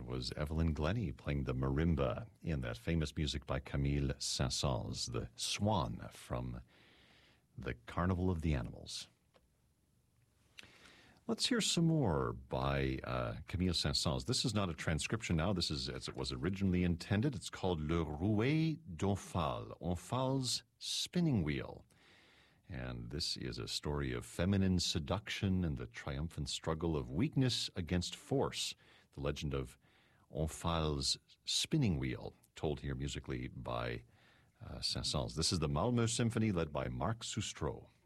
was Evelyn Glennie playing the marimba in that famous music by Camille Saint-Saëns, the Swan from the Carnival of the Animals. Let's hear some more by Camille Saint-Saëns. This is not a transcription now. This is as it was originally intended. It's called Le Rouet d'Omphale, Omphale's Spinning Wheel. And this is a story of feminine seduction and the triumphant struggle of weakness against force. The legend of Omphale's spinning wheel, told here musically by Saint-Saëns. This is the Malmö Symphony led by Marc Sustro.